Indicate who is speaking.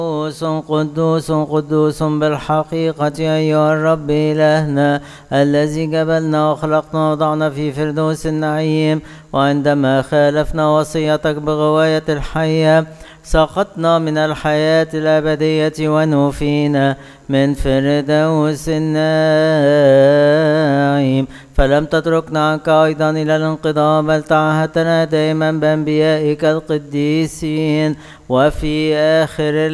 Speaker 1: قدوس قدوس قدوس بالحقيقة أيها الرب إلهنا الذي جبلنا وخلقنا وضعنا في فردوس النعيم، وعندما خالفنا وصيتك بغواية الحية سقطنا من الحياة الأبدية ونوفينا من فردوس النعيم، فلم تتركنا عنك أيضا إلى الانقضاء، بل تعهدتنا دائما بأنبيائك القديسين. وفي آخر